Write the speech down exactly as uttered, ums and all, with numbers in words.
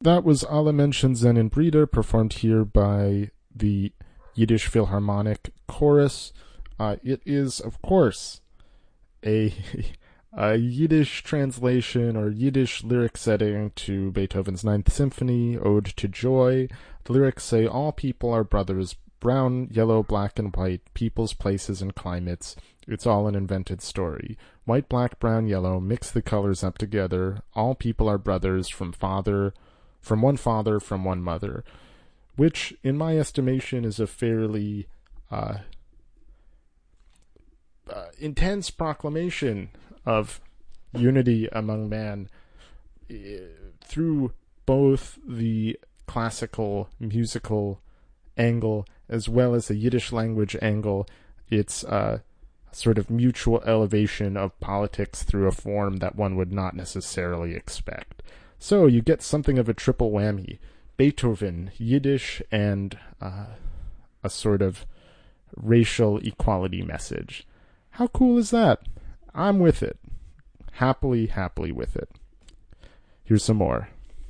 that was Alle Menschen seinen Brüder, performed here by the Yiddish Philharmonic Chorus. Uh, it is, of course, a, a Yiddish translation or Yiddish lyric setting to Beethoven's Ninth Symphony, Ode to Joy. The lyrics say, all people are brothers, brown, yellow, black, and white, peoples, places, and climates. It's all an invented story. White, black, brown, yellow, mix the colors up together. All people are brothers from father, from one father, from one mother. Which, in my estimation, is a fairly uh, uh, intense proclamation of unity among man uh, through both the classical musical angle as well as the Yiddish language angle. It's uh, sort of mutual elevation of politics through a form that one would not necessarily expect. So you get something of a triple whammy. Beethoven, Yiddish, and uh, a sort of racial equality message. How cool is that? I'm with it. Happily, happily with it. Here's some more.